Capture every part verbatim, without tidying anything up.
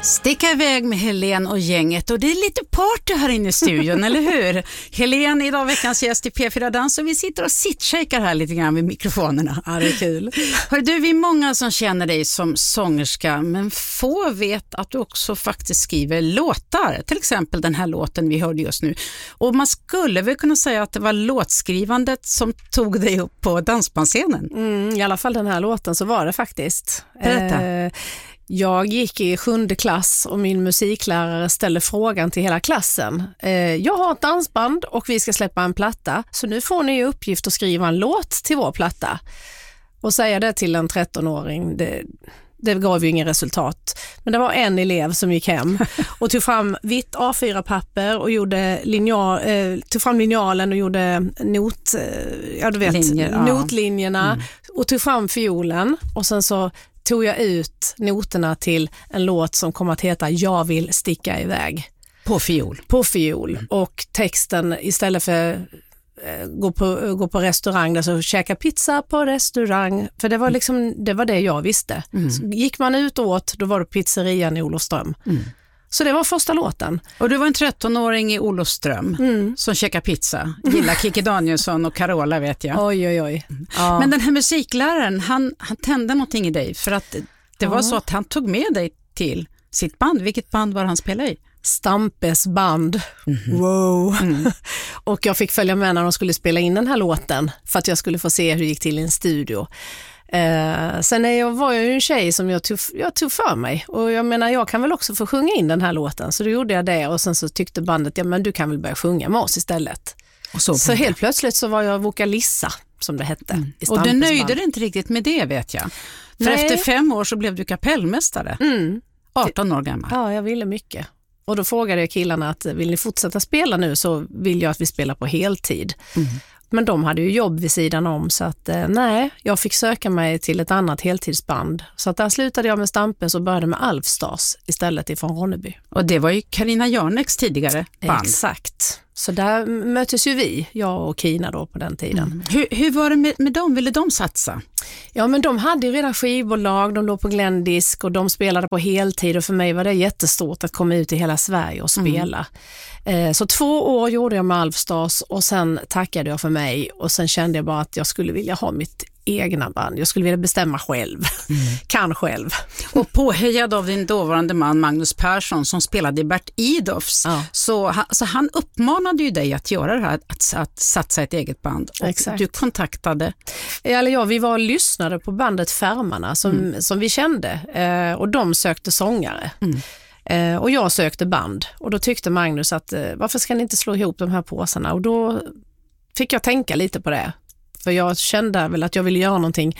Sticka iväg med Helen och gänget, och det är lite party här inne i studion, eller hur? Helen är idag veckans gäst i P fyra Dans, och vi sitter och sittshakar här lite grann vid mikrofonerna. Ja, det är kul. Hör du, vi är många som känner dig som sångerska, men få vet att du också faktiskt skriver låtar. Till exempel den här låten vi hörde just nu. Och man skulle väl kunna säga att det var låtskrivandet som tog dig upp på dansbandsscenen. Mm, I alla fall den här låten så var det faktiskt. Berätta. Eh, Jag gick i sjunde klass och min musiklärare ställde frågan till hela klassen. Eh, jag har ett dansband och vi ska släppa en platta, så nu får ni i uppgift att skriva en låt till vår platta. Och säga det till en trettonåring, det, det gav ju ingen resultat. Men det var en elev som gick hem och tog fram vitt A fyra papper och gjorde linjal, eh, tog fram linjalen och gjorde not, eh, ja, du vet, Linjer, ja. notlinjerna Mm. och tog fram fiolen, och sen så tog jag ut noterna till en låt som kommer att heta Jag vill sticka iväg. På fiol. På fiol. Och texten, istället för eh, gå, på, gå på restaurang, där så käka pizza på restaurang. För det var liksom, det var det jag visste. Mm. Så gick man ut och åt, då var det pizzerian i Olofström. Mm. Så det var första låten. Och du var en trettonåring i Olofström mm. som käkar pizza. Gillar Kikki Danielsson och Carola, vet jag. Oj, oj, oj. Ja. Men den här musikläraren, han, han tände någonting i dig. För att det ja. var så att han tog med dig till sitt band. Vilket band var han spelade i? Stampes band. Mm-hmm. Wow. Mm. Och jag fick följa med när de skulle spela in den här låten, för att jag skulle få se hur det gick till i en studio. Eh, sen är jag, var jag ju en tjej som jag tog, jag tog för mig, och jag menar, jag kan väl också få sjunga in den här låten, så då gjorde jag det, och sen så tyckte bandet, ja men du kan väl börja sjunga med oss istället. Och så, så helt plötsligt så var jag vokalissa, som det hette. Mm. I och du nöjde dig inte riktigt med det, vet jag. För Nej. efter fem år så blev du kapellmästare. Mm. arton år gammal. Ja, jag ville mycket. Och då frågade jag killarna att vill ni fortsätta spela nu, så vill jag att vi spelar på heltid. Mm. Men de hade ju jobb vid sidan om, så att eh, nej, jag fick söka mig till ett annat heltidsband. Så att där slutade jag med Stampes och började med Alfstars istället ifrån Ronneby. Och det var ju Carina Jarneks tidigare band. Exakt. Så där möttes ju vi, jag och Kina då på den tiden. Mm. Hur, hur var det med, med dem? Ville de satsa? Ja, men de hade ju redan skivbolag, de låg på Glendisk och de spelade på heltid, och för mig var det jättestort att komma ut i hela Sverige och spela. Mm. Eh, så två år gjorde jag med Alfstars, och sen tackade jag för mig, och sen kände jag bara att jag skulle vilja ha mitt egna band. Jag skulle vilja bestämma själv. Mm. Kan själv. Och påhejad av din dåvarande man Magnus Persson som spelade i Bert Idolfs. Ja. Så, så han uppmanade ju dig att göra det här, att, att satsa ett eget band. Och exakt. Du kontaktade... Eller ja, vi var och lyssnade på bandet Färmarna som, mm. som vi kände. Eh, och de sökte sångare. Mm. Eh, och jag sökte band. Och då tyckte Magnus att eh, varför ska ni inte slå ihop de här påsarna? Och då fick jag tänka lite på det. För jag kände väl att jag ville göra någonting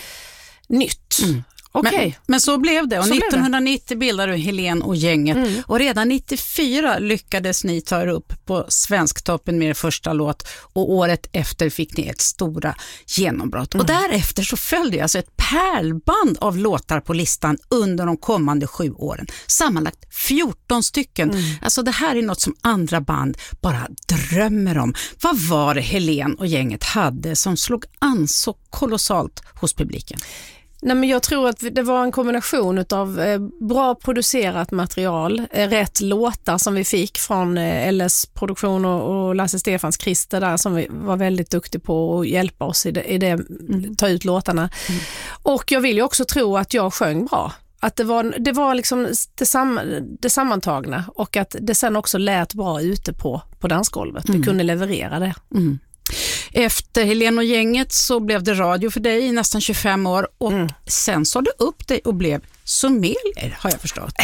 nytt. Mm. Okay. Men, men så blev det. Och så nittonhundranittio bildade du Helen och gänget. Mm. Och redan nittiofyra lyckades ni ta er upp på Svensktoppen med er första låt. Och året efter fick ni ett stora genombrott. Mm. Och därefter så följde alltså ett pärlband av låtar på listan under de kommande sju åren. Sammanlagt fjorton stycken. Mm. Alltså det här är något som andra band bara drömmer om. Vad var det Helen och gänget hade som slog an så kolossalt hos publiken? Nej, men jag tror att det var en kombination av eh, bra producerat material, eh, rätt låtar som vi fick från eh, L S Produktion och, och Lasse Stefans Christer där, som vi var väldigt duktig på att hjälpa oss i det, i det mm. ta ut låtarna. Mm. Och jag vill ju också tro att jag sjöng bra. Att det var, det var liksom det, sam, det sammantagna, och att det sen också lät bra ute på, på dansgolvet. Mm. Vi kunde leverera det. Mm. Efter Helen och gänget så blev det radio för dig i nästan tjugofem år, och mm. sen så du upp dig och blev sommelier, har jag förstått.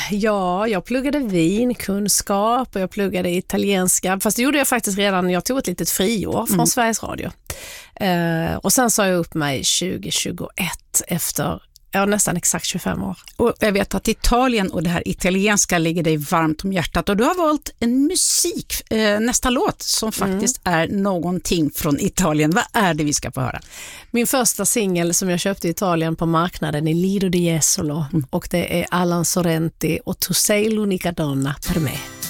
Ja, jag pluggade vinkunskap och jag pluggade italienska, fast det gjorde jag faktiskt redan när jag tog ett litet friår från mm. Sveriges Radio. Eh, och sen sa jag upp mig tjugohundratjugoett efter ja, nästan exakt tjugofem år. Och jag vet att Italien och det här italienska ligger dig varmt om hjärtat. Och du har valt en musik, eh, nästa låt, som faktiskt mm. är någonting från Italien. Vad är det vi ska få höra? Min första singel som jag köpte i Italien på marknaden är Lido di Jesolo. Mm. Och det är Alan Sorrenti och Tu sei l'unica donna per me.